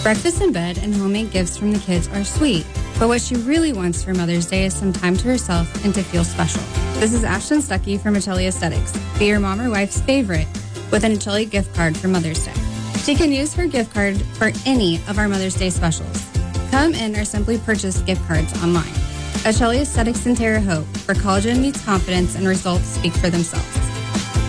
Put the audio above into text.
Breakfast in bed and homemade gifts from the kids are sweet, but what she really wants for Mother's Day is some time to herself and to feel special. This is Ashton Stuckey from Atelier Aesthetics. Be your mom or wife's favorite with an Atelier gift card for Mother's Day. She can use her gift card for any of our Mother's Day specials. Come in or simply purchase gift cards online. Atelier Aesthetics in Terre Haute, where collagen meets confidence and results speak for themselves.